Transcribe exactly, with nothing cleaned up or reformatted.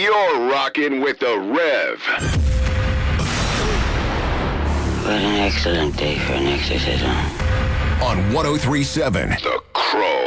You're rocking with the Rev. What an excellent day for an exorcism. On one oh three point seven The Crow.